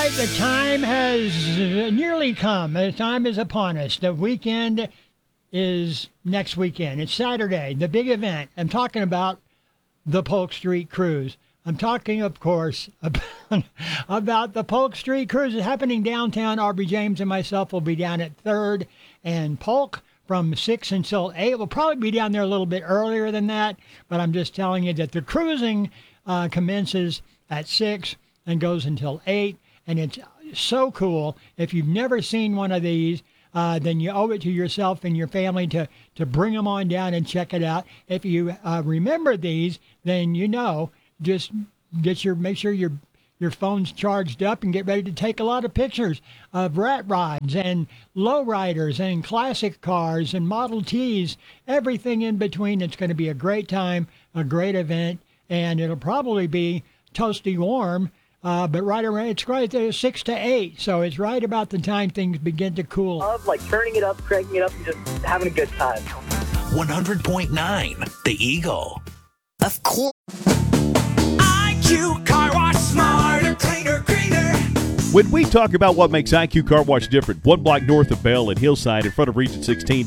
right, the time has nearly come. The time is upon us. The weekend is next weekend. It's Saturday, the big event. I'm talking about the Polk Street Cruise. I'm talking, of course, about the Polk Street Cruise. It's happening downtown. Aubrey James and myself will be down at 3rd and Polk from 6 until 8. We'll probably be down there a little bit earlier than that, but I'm just telling you that the cruising commences at 6 and goes until 8, and it's so cool. If you've never seen one of these, then you owe it to yourself and your family to bring them on down and check it out. If you remember these, then just make sure your phone's charged up and get ready to take a lot of pictures of rat rides and lowriders and classic cars and Model Ts, everything in between. It's going to be a great time, a great event, and it'll probably be toasty warm. But right around, it's right there 6 to 8, so it's right about the time things begin to cool. I love turning it up, cranking it up, and just having a good time. 100.9 The Eagle. Of course. IQ Car Wash, smarter, cleaner, greener. When we talk about what makes IQ Car Wash different, 1 block north of Bell and Hillside in front of Region 16,